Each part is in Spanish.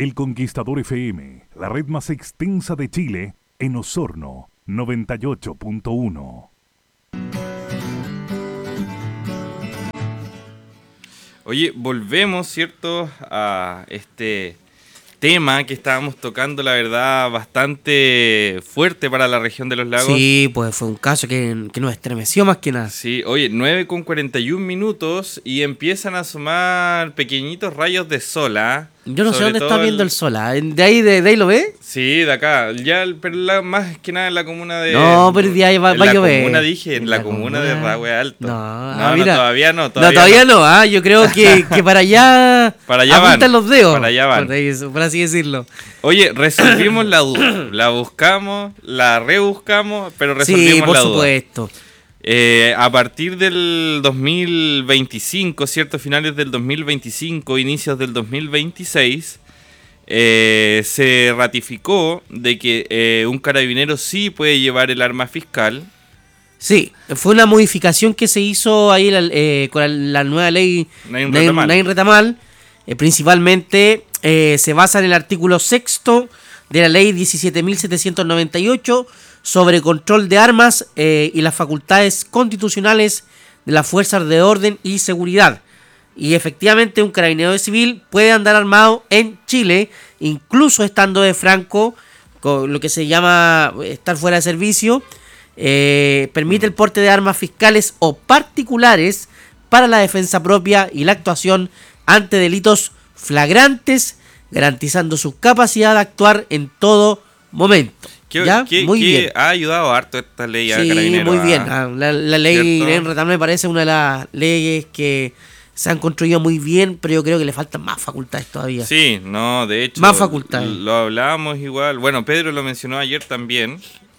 El Conquistador FM, la red más extensa de Chile, en Osorno, 98.1. Oye, volvemos, ¿cierto?, a este tema que estábamos tocando, la verdad, bastante fuerte para la región de los lagos. Sí, pues fue un caso que nos estremeció más que nada. Sí, oye, 9:41 y empiezan a asomar pequeñitos rayos de sol, ¿ah? Yo no sé Sobre dónde todo está viendo el sol. ¿De ahí lo ve? Sí, de acá. Ya, pero más que nada en la comuna de... No, pero de ahí va a llover. En la comuna, dije, en la comuna de Rahue Alto. No, mira. Todavía no. Yo creo que para allá apuntan van los dedos. Para allá van. Por así decirlo. Oye, resolvimos la duda. La buscamos, la rebuscamos, pero resolvimos la duda. Sí, por supuesto. A partir del 2025, ¿cierto? Finales del 2025, inicios del 2026, se ratificó de que un carabinero sí puede llevar el arma fiscal. Sí, fue una modificación que se hizo ahí con la nueva ley Nain Retamal. Principalmente se basa en el artículo 6º de la ley 17.798 sobre control de armas y las facultades constitucionales de las fuerzas de orden y seguridad. Y efectivamente un carabinero civil puede andar armado en Chile, incluso estando de franco, con lo que se llama estar fuera de servicio. Permite el porte de armas fiscales o particulares para la defensa propia y la actuación ante delitos flagrantes, garantizando su capacidad de actuar en todo momento. Muy bien. Ha ayudado harto esta ley a Carabineros. Muy bien. La ley Nain Retamal me parece una de las leyes que se han construido muy bien, pero yo creo que le faltan más facultades todavía. Sí, no, de hecho, más facultades. Lo hablábamos igual. Bueno, Pedro lo mencionó ayer también.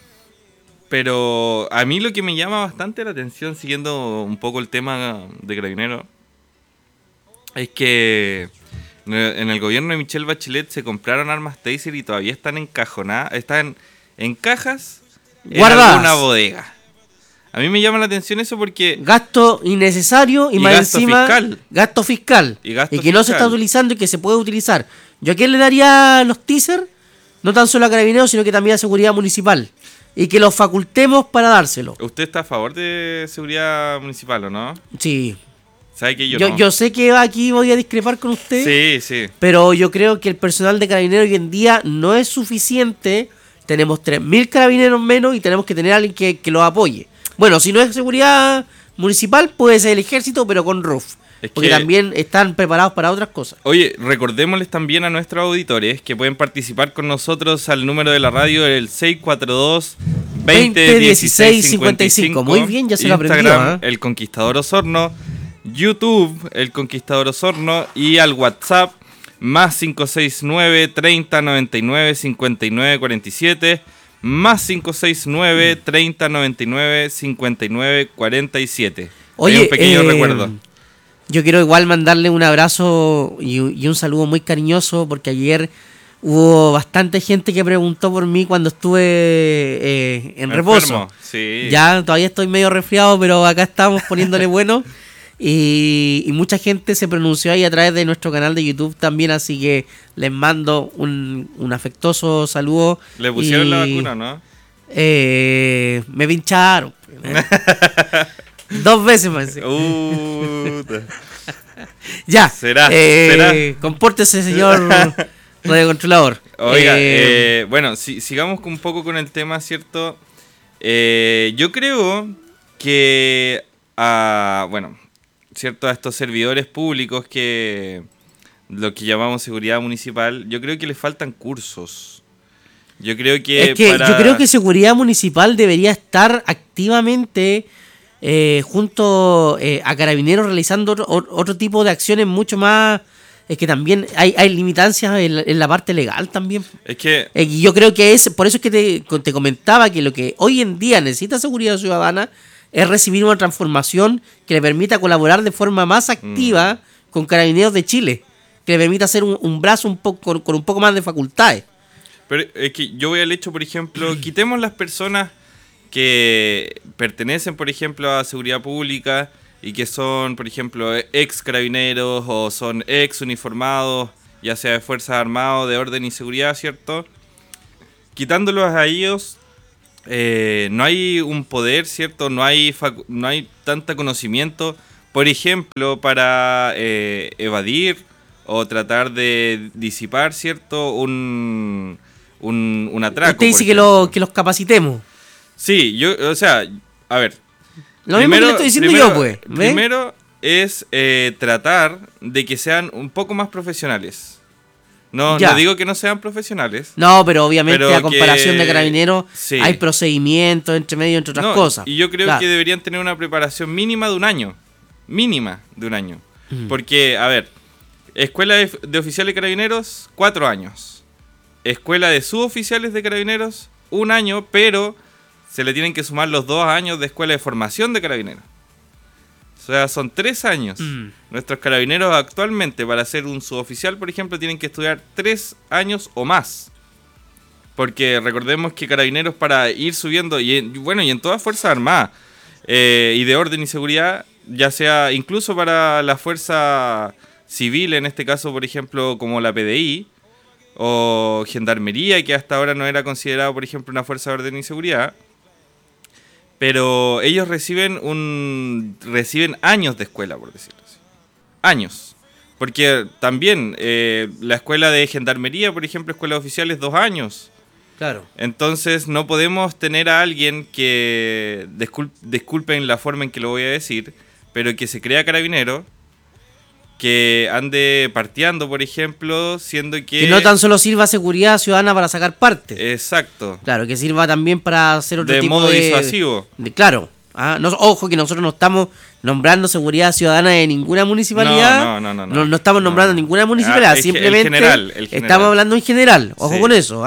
Pero a mí lo que me llama bastante la atención, siguiendo un poco el tema de Carabineros, es que en el gobierno de Michelle Bachelet se compraron armas Taser y todavía están encajonadas, están en cajas guardadas en alguna bodega. A mí me llama la atención eso porque... Gasto innecesario y más gasto encima fiscal. Gasto fiscal. Y que fiscal. No se está utilizando y que se puede utilizar. ¿Yo a quién le daría los teaser? No tan solo a Carabineros, sino que también a Seguridad Municipal. Y que los facultemos para dárselo. ¿Usted está a favor de Seguridad Municipal o no? Sí. ¿Sabe que yo sé que aquí voy a discrepar con usted. Sí. Pero yo creo que el personal de Carabineros hoy en día no es suficiente. Tenemos 3.000 carabineros menos y tenemos que tener a alguien que los apoye. Bueno, si no es seguridad municipal, puede ser el ejército, pero con RUF. Porque también están preparados para otras cosas. Oye, recordémosles también a nuestros auditores que pueden participar con nosotros al número de la radio, el 642-2016-55. Muy bien, ya se lo aprendió. Instagram, El Conquistador Osorno. YouTube, El Conquistador Osorno. Y al WhatsApp, más 569 30 99 59 47. Más 569 30 99 59 47. Oye, hay un pequeño recuerdo. Yo quiero igual mandarle un abrazo y un saludo muy cariñoso, porque ayer hubo bastante gente que preguntó por mí cuando estuve en reposo. Sí. Ya todavía estoy medio resfriado, pero acá estamos poniéndole bueno. Y mucha gente se pronunció ahí a través de nuestro canal de YouTube también, así que les mando un afectuoso saludo. ¿Le pusieron la vacuna, no? Me pincharon. 2 veces más. Ya. ¿Será? Compórtese, señor radiocontrolador. Oiga, bueno, sigamos un poco con el tema, ¿cierto? Yo creo que cierto, a estos servidores públicos que lo que llamamos seguridad municipal, yo creo que les faltan cursos. Yo creo que yo creo que seguridad municipal debería estar activamente junto a Carabineros realizando otro tipo de acciones mucho más. Es que también hay limitancias en la parte legal también. Es que yo creo que por eso es que te comentaba que lo que hoy en día necesita seguridad ciudadana es recibir una transformación que le permita colaborar de forma más activa con Carabineros de Chile, que le permita hacer un brazo con un poco más de facultades. Pero es que yo voy al hecho, por ejemplo, quitemos las personas que pertenecen, por ejemplo, a seguridad pública y que son, por ejemplo, ex carabineros o son ex uniformados ya sea de Fuerzas Armadas, de Orden y Seguridad, ¿cierto? Quitándolos a ellos, no hay un poder, ¿cierto? No hay tanto conocimiento, por ejemplo, para evadir o tratar de disipar, ¿cierto? Un atraco. Usted dice que los capacitemos. Sí, o sea, a ver. Lo mismo que le estoy diciendo yo, pues. Primero es tratar de que sean un poco más profesionales. No digo que no sean profesionales. No, pero obviamente a comparación de Carabineros hay procedimientos entre medio, entre otras cosas. Y yo creo que deberían tener una preparación mínima de un año. Porque, a ver, Escuela de Oficiales de Carabineros, 4 años. Escuela de Suboficiales de Carabineros, 1 año, pero se le tienen que sumar los 2 años de Escuela de Formación de Carabineros. O sea, son 3 años. Nuestros carabineros actualmente, para ser un suboficial, por ejemplo, tienen que estudiar 3 años o más. Porque recordemos que carabineros, para ir subiendo, y en todas Fuerzas Armadas, y de Orden y Seguridad, ya sea incluso para la fuerza civil, en este caso, por ejemplo, como la PDI, o Gendarmería, que hasta ahora no era considerado, por ejemplo, una fuerza de Orden y Seguridad, pero ellos reciben años de escuela, por decirlo así. Años. Porque también la escuela de Gendarmería, por ejemplo, escuela de oficiales, 2 años. Claro. Entonces no podemos tener a alguien que, disculpen la forma en que lo voy a decir, pero que se crea carabinero, que ande parteando, por ejemplo, siendo que no tan solo sirva seguridad ciudadana para sacar parte. Exacto. Claro, que sirva también para hacer otro tipo modo disuasivo. Claro. Ojo que nosotros no estamos nombrando seguridad ciudadana de ninguna municipalidad. No estamos nombrando ninguna municipalidad. Simplemente el general. Estamos hablando en general. Ojo con eso.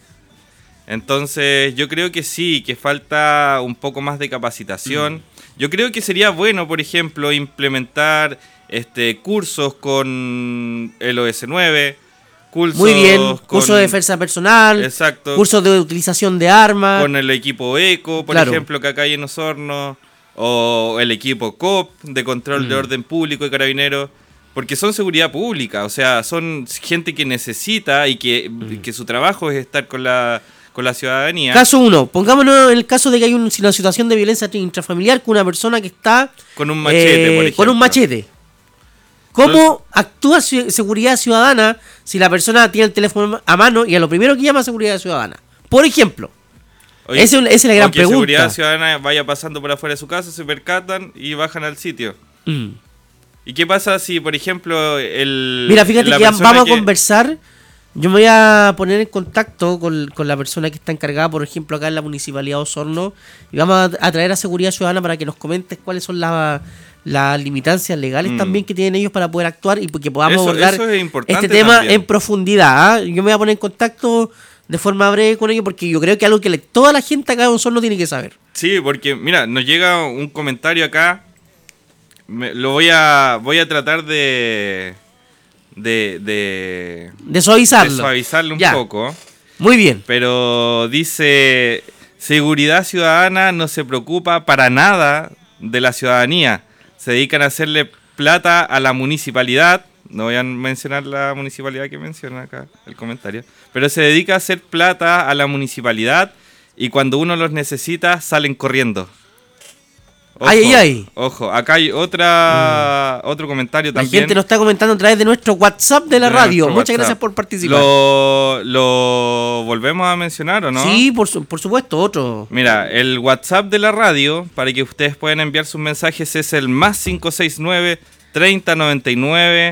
Entonces yo creo que sí, que falta un poco más de capacitación. Yo creo que sería bueno, por ejemplo, implementar cursos con el OS9, cursos. Muy bien, cursos de defensa personal. Exacto. Cursos de utilización de armas. Con el equipo ECO, por ejemplo, que acá hay en Osorno. O el equipo COP, de control de orden público y carabineros. Porque son seguridad pública, o sea, son gente que necesita y que su trabajo es estar con la ciudadanía. Caso 1, pongámonos en el caso de que hay una situación de violencia intrafamiliar con una persona que está con un machete, por ejemplo. Con un machete. ¿Cómo actúa seguridad ciudadana si la persona tiene el teléfono a mano y a lo primero que llama seguridad ciudadana? Por ejemplo. Oye, esa es la gran pregunta. Que seguridad ciudadana vaya pasando por afuera de su casa, se percatan y bajan al sitio. ¿Y qué pasa si, por ejemplo, Mira, fíjate que vamos a conversar. Yo me voy a poner en contacto con la persona que está encargada, por ejemplo, acá en la Municipalidad de Osorno, y vamos a traer a Seguridad Ciudadana para que nos comentes cuáles son las limitancias legales también que tienen ellos para poder actuar y que podamos abordar este tema también en profundidad. Yo me voy a poner en contacto de forma breve con ellos porque yo creo que es algo que toda la gente acá en Osorno tiene que saber. Sí, porque mira, nos llega un comentario acá. Lo voy a tratar de suavizarlo. De suavizarlo un poco. Muy bien. Pero dice: Seguridad Ciudadana no se preocupa para nada de la ciudadanía. Se dedican a hacerle plata a la municipalidad. No voy a mencionar la municipalidad que menciona acá el comentario. Pero se dedica a hacer plata a la municipalidad y cuando uno los necesita salen corriendo. Ojo, ojo, acá hay otro comentario también. La gente nos está comentando a través de nuestro WhatsApp de la radio. Muchas gracias por participar. ¿Lo volvemos a mencionar o no? Sí, por supuesto, otro. Mira, el WhatsApp de la radio, para que ustedes puedan enviar sus mensajes, es el más 569 3099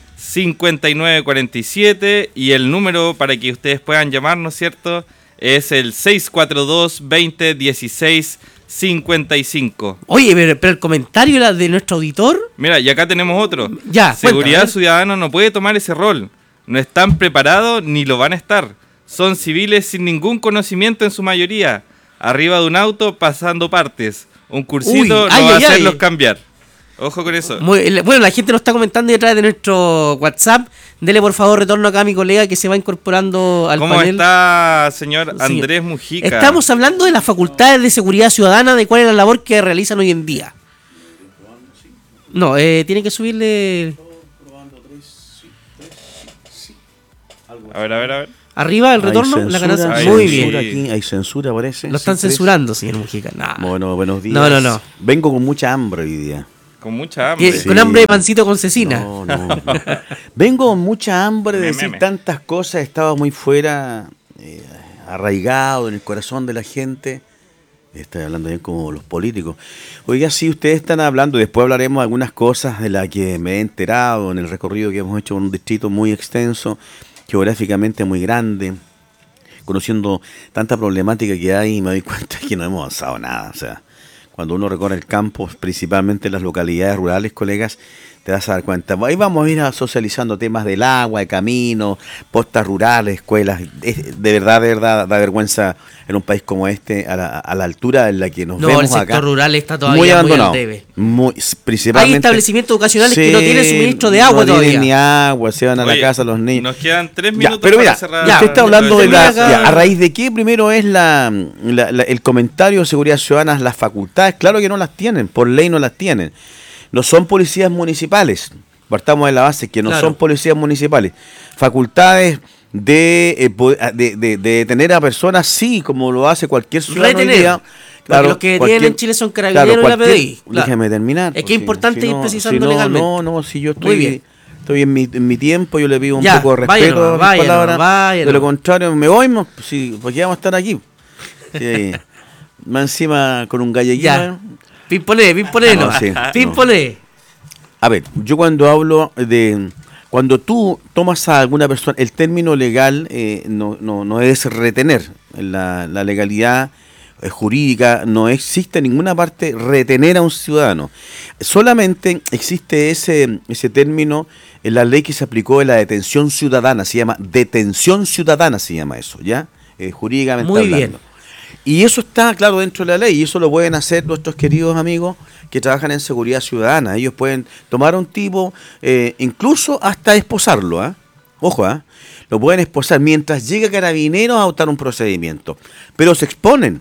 5947 y el número para que ustedes puedan llamarnos, ¿cierto? Es el 642 20 16 55. Oye, pero el comentario de nuestro auditor. Mira, y acá tenemos otro. Ya, Seguridad Ciudadana no puede tomar ese rol. No están preparados ni lo van a estar. Son civiles sin ningún conocimiento en su mayoría. Arriba de un auto pasando partes. Un cursito no va a hacerlos cambiar. Ojo con eso. Bueno, la gente nos está comentando a través de nuestro WhatsApp. Dele por favor retorno acá a mi colega que se va incorporando al panel. ¿Cómo está, señor Andrés Mujica? Estamos hablando de las facultades de seguridad ciudadana, de cuál es la labor que realizan hoy en día. No, tiene que subirle. A ver. Arriba, el retorno, la ganancia. Muy bien. Aquí hay censura, parece. Lo están censurando, señor Mujica. Nah. Bueno, buenos días. No. Vengo con mucha hambre hoy día. Con mucha hambre. Sí. Con hambre de pancito con cecina. No. Vengo con mucha hambre de decir tantas cosas. Estaba muy fuera, arraigado en el corazón de la gente. Estoy hablando bien como los políticos. Oiga, sí, ustedes están hablando, después hablaremos de algunas cosas de las que me he enterado en el recorrido que hemos hecho en un distrito muy extenso, geográficamente muy grande, conociendo tanta problemática que hay, y me doy cuenta que no hemos avanzado nada. O sea, cuando uno recorre el campo, principalmente las localidades rurales, colegas, te vas a dar cuenta. Ahí vamos a ir socializando temas del agua, de caminos, postas rurales, escuelas. De verdad, da vergüenza en un país como este, a la altura en la que nos vemos acá. No, el sector rural está todavía muy abandonado. Muy al debe. Principalmente, hay establecimientos educacionales que no tienen suministro de agua todavía. No tienen ni agua, se van a la casa los niños. Nos quedan 3 minutos pero mira, para cerrar. Usted está hablando de a raíz de qué primero es el comentario de seguridad ciudadana, las facultades. Claro que no las tienen, por ley no las tienen. No son policías municipales, partamos de la base que no son policías municipales. Facultades de detener a personas, sí, como lo hace cualquier ciudadano hoy día. Claro, los que tienen en Chile son carabineros y la PDI. Déjeme terminar. Es que es importante ir precisando legalmente. Si yo estoy en mi tiempo, yo le pido un poco de respeto a mis palabras. Váyalo. De lo contrario, me voy, porque vamos a estar aquí. Sí. Más encima con un galleguito. Pimponé. Pimponé. A ver, yo cuando hablo de... Cuando tú tomas a alguna persona, el término legal no es retener. La legalidad jurídica no existe en ninguna parte retener a un ciudadano. Solamente existe ese término en la ley que se aplicó en la detención ciudadana. Se llama detención ciudadana, se llama eso, ¿ya? Jurídicamente Muy hablando. bien. Y eso está claro dentro de la ley, y eso lo pueden hacer nuestros queridos amigos que trabajan en seguridad ciudadana. Ellos pueden tomar a un tipo, incluso hasta esposarlo, ojo, lo pueden esposar mientras llegue Carabineros a adoptar un procedimiento. Pero se exponen,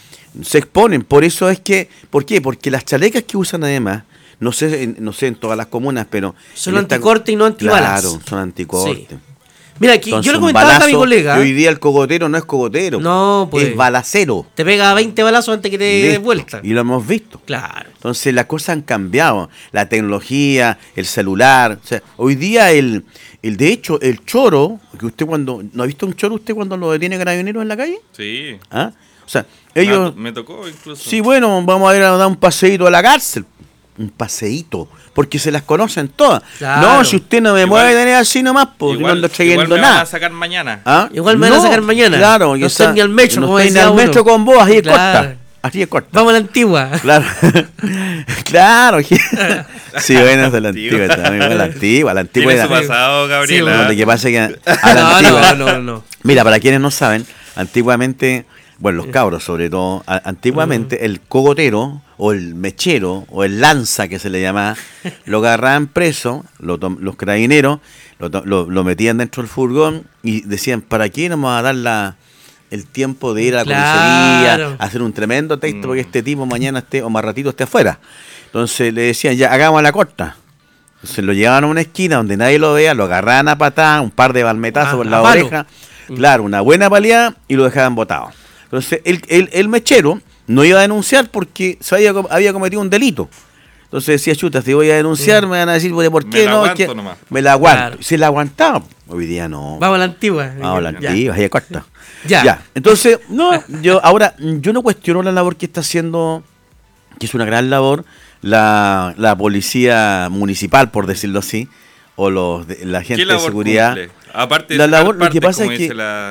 por eso es que, ¿por qué? Porque las chalecas que usan además, no sé en todas las comunas, pero... Son anticorte y no antibalas. Claro, son anticorte. Sí. Mira, aquí Entonces, yo le comentaba a mi colega. Hoy día el cogotero no es cogotero. No, pues. Es balacero. Te pega 20 balazos antes que te des vuelta. Y lo hemos visto. Claro. Entonces las cosas han cambiado. La tecnología, el celular. O sea, hoy día de hecho, el choro, que usted ¿no ha visto un choro usted cuando lo detiene Carabineros en la calle? Sí. O sea, ellos... Me tocó incluso. Sí, bueno, vamos a ir a dar un paseíto a la cárcel. Un paseíto, porque se las conocen todas. Claro. No, si usted no me mueve tener así nomás, pues no ando trayendo nada. Me van a sacar mañana. Igual me van a sacar mañana. Claro, no estoy ni al metro, no estoy ni al metro con vos, así es corta. Así es corta. Vamos a la antigua. Claro. Claro. Sí, bueno, es de la antigua también. La antigua. Tiene su pasado, Gabriela. Lo que pasa es que No. Mira, para quienes no saben, antiguamente, bueno, los cabros sobre todo, antiguamente el cogotero o el mechero o el lanza que se le llamaba, lo agarraban preso, los carabineros, lo metían dentro del furgón y decían, ¿para qué nos vamos a dar el tiempo de ir a la comisaría, hacer un tremendo texto porque este tipo mañana esté o más ratito esté afuera? Entonces le decían, ya, hagamos la corta. Entonces lo llevaban a una esquina donde nadie lo vea, lo agarraban a patada, un par de balmetazos por la oreja, claro, una buena paliada y lo dejaban botado. Entonces el mechero no iba a denunciar porque había cometido un delito. Entonces decía, chuta, si voy a denunciar me van a decir, ¿por qué no? Me la aguanto. Claro. Se la aguantaba. Hoy día no. Vamos a la antigua. Antigua, ahí corta. Ya. Entonces, yo no cuestiono la labor que está haciendo, que es una gran labor, la policía municipal, por decirlo así, o la gente de seguridad. Cumple? Aparte la labor, lo que pasa es que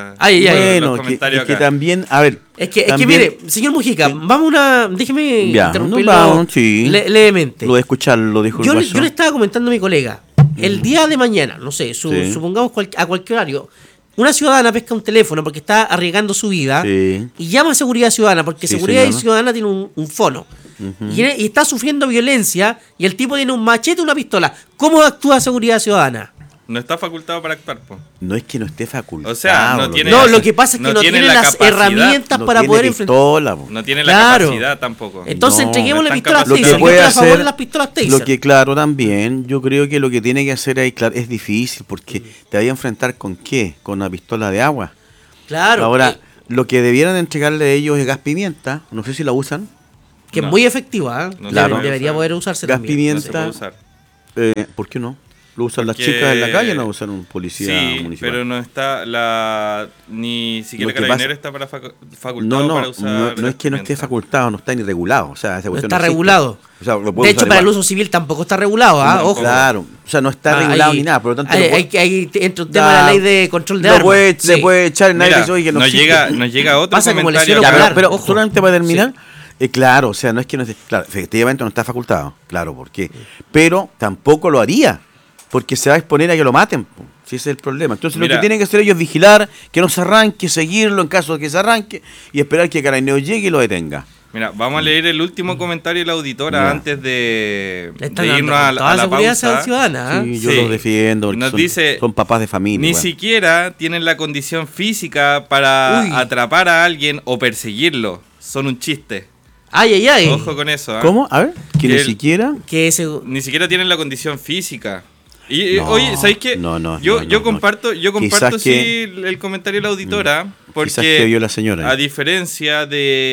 que también, a ver, es que mire, señor Mujica, déjeme interrumpirlo levemente. Lo voy a escuchar, lo dijo yo le estaba comentando a mi colega, el día de mañana, no sé, supongamos a cualquier horario, una ciudadana pesca un teléfono porque está arriesgando su vida y llama a Seguridad Ciudadana porque Seguridad Ciudadana tiene un fono. Y está sufriendo violencia y el tipo tiene un machete y una pistola. ¿Cómo actúa Seguridad Ciudadana? No está facultado para actuar, po. No es que no esté facultado. O sea, no tiene... No, lo que pasa es que no tiene las herramientas no para tiene poder enfrentar. pistola, po. No tiene la Claro. capacidad tampoco. Entonces No, entreguémosle no pistolas están Taser. Lo que Yo puede estoy a favor hacer, de las pistolas Taser. lo que claro también, yo creo que lo que tiene que hacer ahí, claro, es difícil, porque te vaya a enfrentar con qué, con una pistola de agua. Claro. Ahora, lo que debieran entregarle a ellos es gas pimienta, no sé si la usan, que es No. muy efectiva. No se puede Debería usar. poder usarse gas también. No se puede pimienta, usar. ¿por qué no? Lo usan las Porque- chicas en la calle, no usan un policía Sí, municipal. pero no está ni siquiera Lo que Carabinero pasa- está para facultado No, para usar no es que no esté pimienta. facultado, no está ni regulado. O sea, esa No cuestión está existe. regulado. O sea, lo De puede hecho, usar para el igual. uso civil tampoco está regulado, ¿ah? No, Ojo. Claro, o sea, no está regulado Ahí- ni nada, por lo tanto ahí entra un tema de la ley de control de armas. Se Sí. puede echar en nadie Mira, dice, oye, que no nos existe. llega otro Pasa como comentario. lesión Ya, ocular. pero ojo. solamente para terminar, claro, o sea, no es que no esté, claro, efectivamente no está facultado, claro, ¿por qué? Pero tampoco lo haría, porque se va a exponer a que lo maten, po, si ese es el problema. Entonces lo Mira. que tienen que hacer ellos es vigilar, que no se arranque, seguirlo en caso de que se arranque y esperar que Carabinero llegue y lo detenga. Mira, vamos a leer el último comentario de la auditora Ya. antes de Están irnos dando a con toda la la seguridad pausa. ciudadana. ¿Ah? Sí, yo Sí. los defiendo, porque Nos son, dice, son papás de familia. Ni bueno. siquiera tienen la condición física para Uy. atrapar a alguien o perseguirlo. Son un chiste. Ay, ay, ay. Ojo con eso. ¿ah? ¿Cómo? A ver, que Que ni el- siquiera... Que ese... Ni siquiera tienen la condición física. Y No, oye, ¿sabéis qué? no, yo no. comparto Quizás sí que- el comentario de la auditora, quizás porque que vio la señora. a diferencia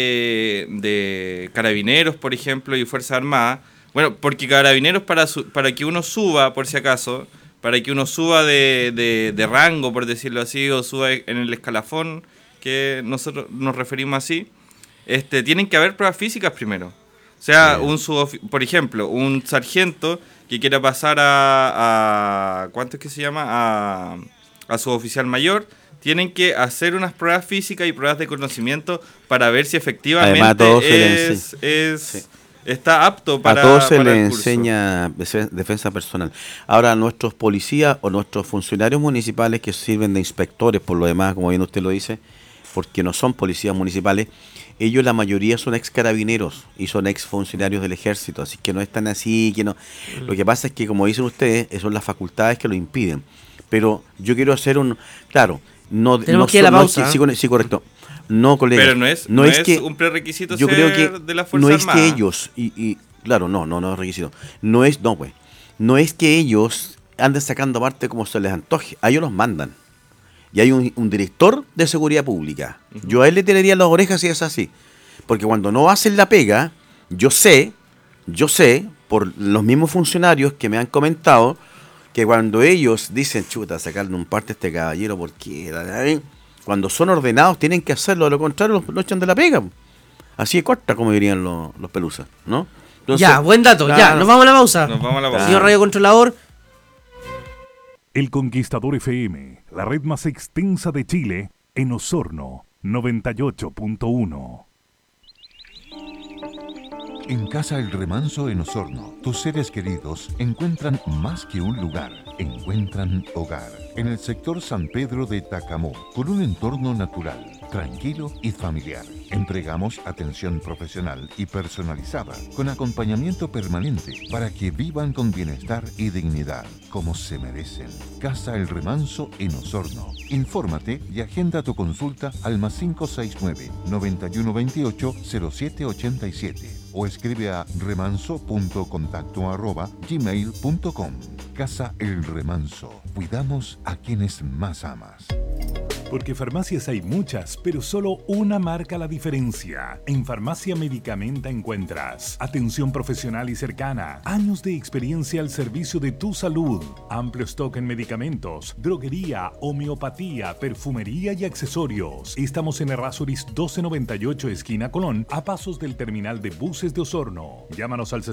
de Carabineros, por ejemplo, y Fuerzas Armadas, bueno, porque Carabineros para que uno suba, por si acaso, para que uno suba de rango, por decirlo así, o suba en el escalafón, que nosotros nos referimos así, tienen que haber pruebas físicas primero. O sea, por ejemplo, un sargento que quiera pasar a ¿cuánto es que se llama? A suboficial mayor, tienen que hacer unas pruebas físicas y pruebas de conocimiento para ver si efectivamente Además, a todos se les está apto para a todos se para les el curso. enseña defensa personal. Ahora, nuestros policías o nuestros funcionarios municipales que sirven de inspectores, por lo demás, como bien usted lo dice, porque no son policías municipales, ellos la mayoría son ex carabineros y son ex funcionarios del ejército, así que no están así, que no. Lo que pasa es que, como dicen ustedes, son las facultades que lo impiden. Pero yo quiero hacer claro, no Tenemos no que ir a la no- pausa, sí, correcto. No, colega. Pero no es un prerequisito yo ser creo que de la Fuerza no es Armada. que ellos claro, no es requisito. No es que ellos anden sacando parte como se les antoje, a ellos los mandan. Y hay un director de seguridad pública. Yo a él le tiraría las orejas si es así. Porque cuando no hacen la pega, yo sé, por los mismos funcionarios que me han comentado, que cuando ellos dicen, chuta, sacarle un parte a este caballero, porque cuando son ordenados tienen que hacerlo, de lo contrario lo echan de la pega. Así de corta, como dirían los pelusas, ¿no? Entonces, ya, buen dato. Ya, claro. nos vamos a la pausa. Nos vamos a la pausa. Señor Radio Controlador. El Conquistador FM, la red más extensa de Chile, en Osorno, 98.1. En Casa El Remanso en Osorno, tus seres queridos encuentran más que un lugar, encuentran hogar. En el sector San Pedro de Tacamó, con un entorno natural, tranquilo y familiar. Entregamos atención profesional y personalizada, con acompañamiento permanente para que vivan con bienestar y dignidad, como se merecen. Casa El Remanso en Osorno. Infórmate y agenda tu consulta al +569 9128 0787 o escribe a remanso.contacto@gmail.com. Casa El Remanso. Cuidamos a quienes más amas. Porque farmacias hay muchas, pero solo una marca la diferencia. En Farmacia Medicamenta encuentras atención profesional y cercana, años de experiencia al servicio de tu salud, amplio stock en medicamentos, droguería, homeopatía, perfumería y accesorios. Estamos en Errázuriz 1298, esquina Colón, a pasos del terminal de buses de Osorno. Llámanos al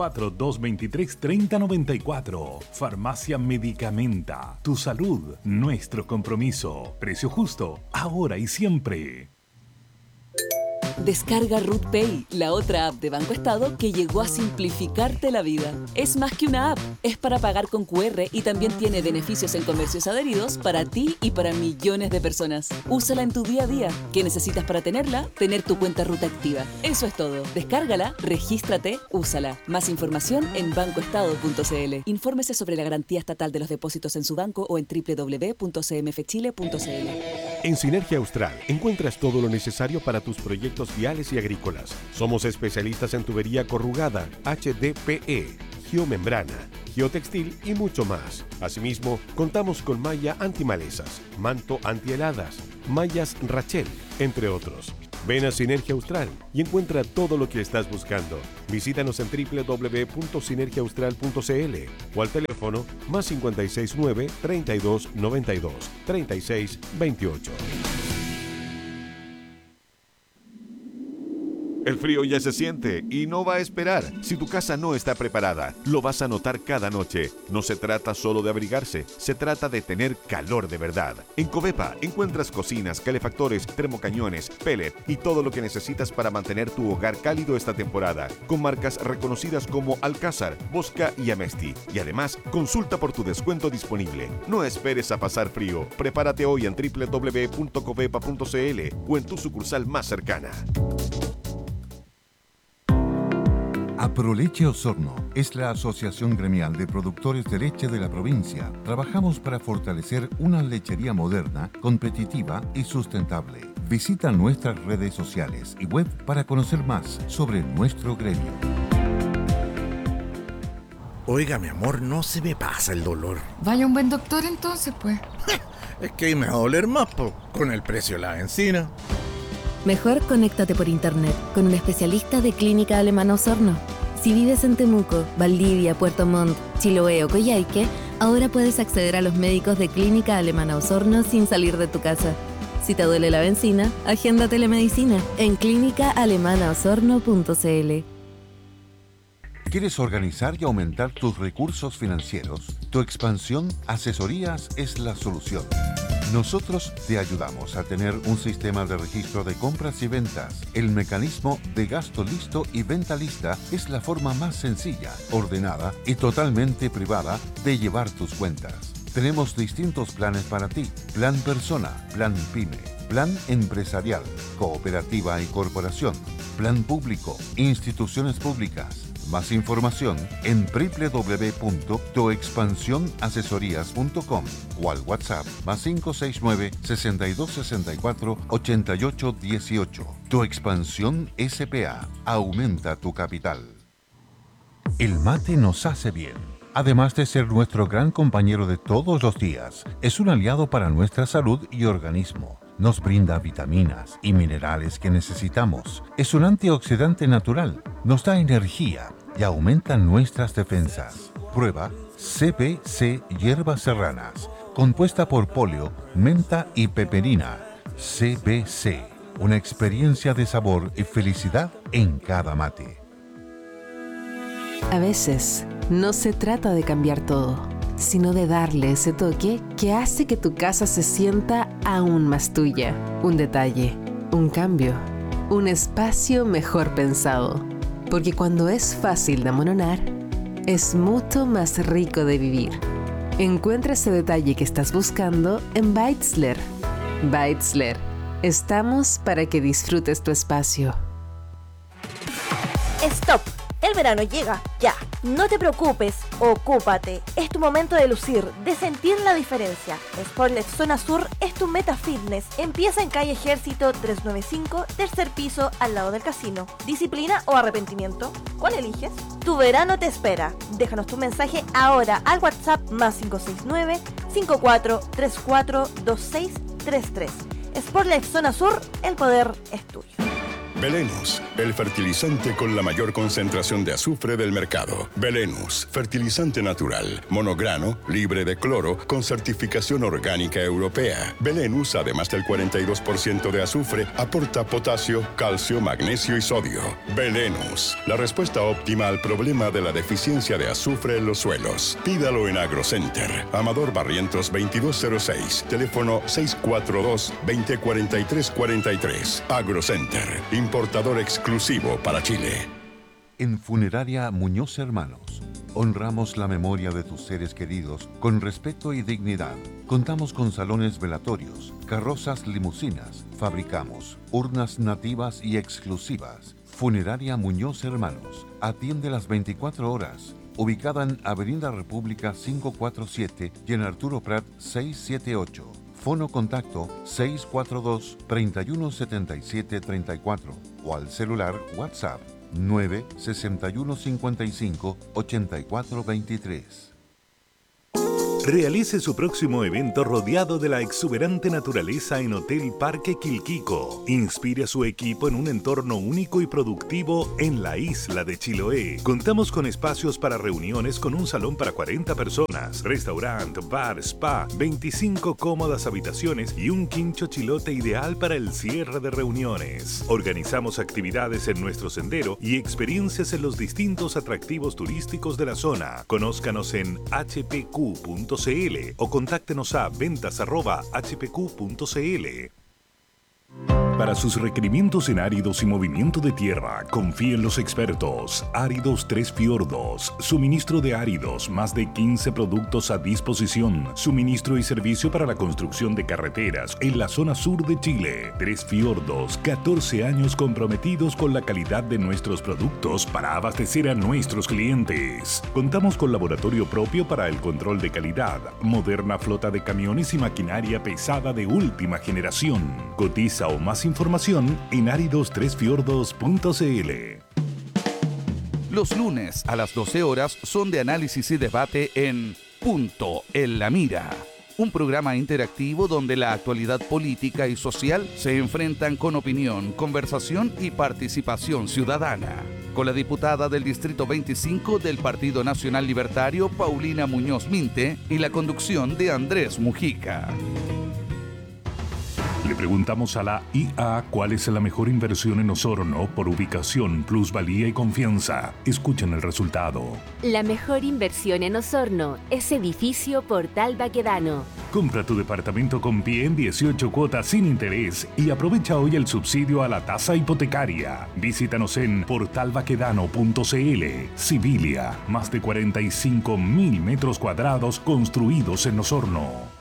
64-223-3094. Farmacia Medicamenta. Tu salud, nuestro compromiso. Precio justo, ahora y siempre. Descarga Ruth Pay, la otra app de Banco Estado que llegó a simplificarte la vida. Es más que una app, es para pagar con QR y también tiene beneficios en comercios adheridos para ti y para millones de personas. Úsala en tu día a día. ¿Qué necesitas para tenerla? Tener tu cuenta Ruta activa. Eso es todo. Descárgala, regístrate, úsala. Más información en bancoestado.cl. Infórmese sobre la garantía estatal de los depósitos en su banco o en www.cmfchile.cl. En Sinergia Austral encuentras todo lo necesario para tus proyectos viales y agrícolas. Somos especialistas en tubería corrugada, HDPE, geomembrana, geotextil y mucho más. Asimismo, contamos con malla antimalezas, manto antiheladas, mallas Rachel, entre otros. Ven a Sinergia Austral y encuentra todo lo que estás buscando. Visítanos en www.sinergiaaustral.cl o al teléfono más 569 32 92 36 28. El frío ya se siente y no va a esperar. Si tu casa no está preparada, lo vas a notar cada noche. No se trata solo de abrigarse, se trata de tener calor de verdad. En Covepa encuentras cocinas, calefactores, termocañones, pellet y todo lo que necesitas para mantener tu hogar cálido esta temporada, con marcas reconocidas como Alcázar, Bosca y Amesti. Y además, consulta por tu descuento disponible. No esperes a pasar frío. Prepárate hoy en www.covepa.cl o en tu sucursal más cercana. Aproleche Osorno es la asociación gremial de productores de leche de la provincia. Trabajamos para fortalecer una lechería moderna, competitiva y sustentable. Visita nuestras redes sociales y web para conocer más sobre nuestro gremio. Oiga, mi amor, no se me pasa el dolor. Vaya un buen doctor entonces, pues. Es que ahí me va a doler más, con el precio de la benzina. Mejor conéctate por internet con un especialista de Clínica Alemana Osorno. Si vives en Temuco, Valdivia, Puerto Montt, Chiloé o Coyhaique, ahora puedes acceder a los médicos de Clínica Alemana Osorno sin salir de tu casa. Si te duele la benzina, agenda telemedicina en clínicaalemanaosorno.cl. ¿Quieres organizar y aumentar tus recursos financieros? Tu expansión Asesorías es la solución. Nosotros te ayudamos a tener un sistema de registro de compras y ventas. El mecanismo de gasto listo y venta lista es la forma más sencilla, ordenada y totalmente privada de llevar tus cuentas. Tenemos distintos planes para ti: plan persona, plan pyme, plan empresarial, cooperativa y corporación, plan público, instituciones públicas. Más información en www.toexpansionasesorías.com o al WhatsApp más 569 6264 8818. Tu Expansión S.p.A. Aumenta tu capital. El mate nos hace bien. Además de ser nuestro gran compañero de todos los días, es un aliado para nuestra salud y organismo. Nos brinda vitaminas y minerales que necesitamos. Es un antioxidante natural, nos da energía y aumenta nuestras defensas. Prueba CBC Hierbas Serranas, compuesta por poleo, menta y peperina. CBC, una experiencia de sabor y felicidad en cada mate. A veces, no se trata de cambiar todo, sino de darle ese toque que hace que tu casa se sienta aún más tuya. Un detalle, un cambio, un espacio mejor pensado. Porque cuando es fácil de amononar, es mucho más rico de vivir. Encuentra ese detalle que estás buscando en Beitzler. Beitzler, estamos para que disfrutes tu espacio. ¡Stop! El verano llega, ya. No te preocupes, ocúpate. Es tu momento de lucir, de sentir la diferencia. Sportlet Zona Sur es tu meta fitness. Empieza en calle Ejército 395, tercer piso, al lado del casino. ¿Disciplina o arrepentimiento? ¿Cuál eliges? Tu verano te espera. Déjanos tu mensaje ahora al WhatsApp más 569 5434 2633. Sportlet Zona Sur, el poder es tuyo. Belenus, el fertilizante con la mayor concentración de azufre del mercado. Belenus, fertilizante natural, monograno, libre de cloro, con certificación orgánica europea. Belenus, además del 42% de azufre, aporta potasio, calcio, magnesio y sodio. Belenus, la respuesta óptima al problema de la deficiencia de azufre en los suelos. Pídalo en AgroCenter. Amador Barrientos 2206, teléfono 642-2043-43. AgroCenter. importador exclusivo para Chile. En Funeraria Muñoz Hermanos, honramos la memoria de tus seres queridos con respeto y dignidad. Contamos con salones velatorios, carrozas limusinas, fabricamos urnas nativas y exclusivas. Funeraria Muñoz Hermanos, atiende las 24 horas. Ubicada en Avenida República 547 y en Arturo Prat 678. Fono contacto 642-317734 o al celular WhatsApp 96155-8423. Realice su próximo evento rodeado de la exuberante naturaleza en Hotel Parque Quilquico. Inspire a su equipo en un entorno único y productivo en la isla de Chiloé. Contamos con espacios para reuniones con un salón para 40 personas, restaurante, bar, spa, 25 cómodas habitaciones y un quincho chilote ideal para el cierre de reuniones. Organizamos actividades en nuestro sendero y experiencias en los distintos atractivos turísticos de la zona. Conózcanos en hpq.cl o contáctenos a ventas@hpq.cl. Para sus requerimientos en áridos y movimiento de tierra, confíe en los expertos. Áridos Tres Fiordos. Suministro de áridos, más de 15 productos a disposición. Suministro y servicio para la construcción de carreteras en la zona sur de Chile. Tres Fiordos, 14 años comprometidos con la calidad de nuestros productos para abastecer a nuestros clientes. Contamos con laboratorio propio para el control de calidad, moderna flota de camiones y maquinaria pesada de última generación. Cotiza o más información en aridostresfiordos.cl. Los lunes a las 12 horas son de análisis y debate en Punto en la Mira, un programa interactivo donde la actualidad política y social se enfrentan con opinión, conversación y participación ciudadana. Con la diputada del Distrito 25 del Partido Nacional Libertario, Paulina Muñoz Minte, y la conducción de Andrés Mujica. Le preguntamos a la IA cuál es la mejor inversión en Osorno por ubicación, plusvalía y confianza. Escuchen el resultado. La mejor inversión en Osorno es Edificio Portal Baquedano. Compra tu departamento con pie en 18 cuotas sin interés y aprovecha hoy el subsidio a la tasa hipotecaria. Visítanos en portalbaquedano.cl. Civilia, más de 45.000 metros cuadrados construidos en Osorno.